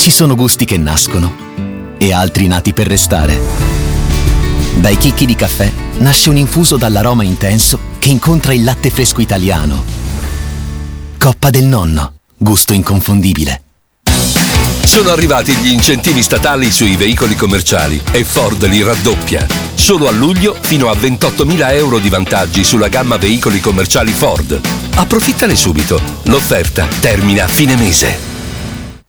Ci sono gusti che nascono e altri nati per restare. Dai chicchi di caffè nasce un infuso dall'aroma intenso che incontra il latte fresco italiano. Coppa del Nonno, gusto inconfondibile. Sono arrivati gli incentivi statali sui veicoli commerciali e Ford li raddoppia. Solo a luglio fino a 28.000 euro di vantaggi sulla gamma veicoli commerciali Ford. Approfittane subito. L'offerta termina a fine mese.